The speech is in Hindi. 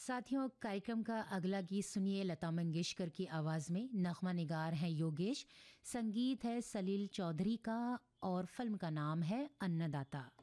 साथियों, कार्यक्रम का अगला गीत सुनिए लता मंगेशकर की आवाज़ में। नगमा निगार हैं योगेश, संगीत है सलील चौधरी का और फिल्म का नाम है अन्नदाता।